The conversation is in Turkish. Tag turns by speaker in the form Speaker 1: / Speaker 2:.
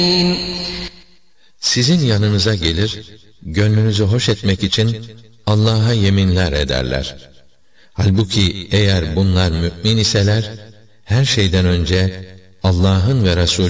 Speaker 1: Sizin yanınıza gelir, gönlünüzü hoş etmek için Allah'a yeminler ederler. Halbuki eğer bunlar mümin iseler, her şeyden önce Allah'ın ve Resulü'nün